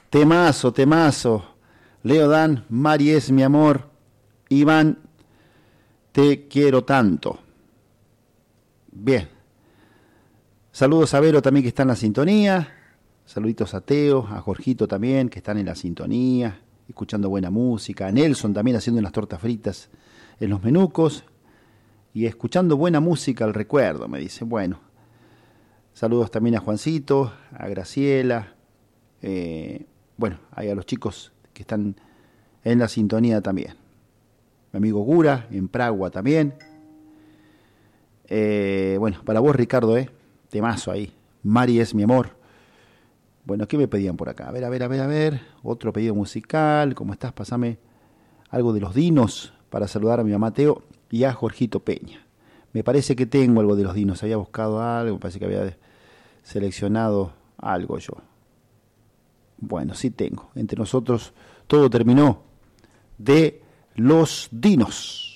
Temazo, temazo. Leo Dan, Mari es mi amor. Iván, te quiero tanto. Bien. Saludos a Vero también que está en la sintonía. Saluditos a Teo, a Jorgito también que están en la sintonía, escuchando buena música. A Nelson también haciendo las tortas fritas en los menucos. Y escuchando buena música al recuerdo, me dice. Bueno. Saludos también a Juancito, a Graciela. Bueno, hay a los chicos que están en la sintonía también. Mi amigo Gura, en Pragua también. Bueno, para vos, Ricardo, temazo ahí. Mari es mi amor. Bueno, ¿qué me pedían por acá? A ver. Otro pedido musical. ¿Cómo estás? Pásame algo de los Dinos para saludar a mi mamá Teo y a Jorgito Peña. Me parece que tengo algo de los Dinos. Había buscado algo, me parece que había seleccionado algo yo. Bueno, sí tengo. Entre nosotros todo terminó de los Dinos.